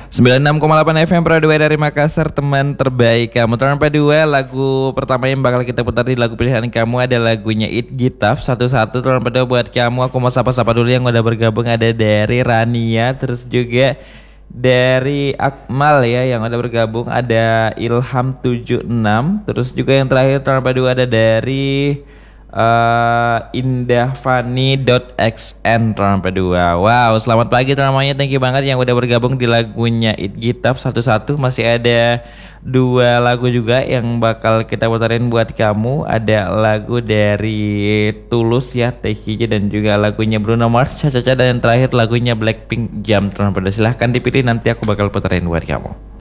96,8 FM Pro 2 dari Makassar, teman terbaik kamu. Teman P2, lagu pertama yang bakal kita putar di lagu pilihan kamu ada lagunya It Gitaf satu-satu. Teman P2 buat kamu, aku mau sapa-sapa dulu yang udah bergabung. Ada dari Rania, terus juga dari Akmal ya yang udah bergabung. Ada Ilham 76, terus juga yang terakhir teman P2 ada dari indahfani.xn sampai 2. Wow, selamat pagi teman-temannya. Thank you banget yang udah bergabung di lagunya It Gitaf satu-satu. Masih ada 2 lagu juga yang bakal kita putarin buat kamu. Ada lagu dari Tulus ya, TKJ, dan juga lagunya Bruno Mars, Cha Cha Cha, dan yang terakhir lagunya Blackpink, Jam. Silahkan dipilih, nanti aku bakal putarin buat kamu.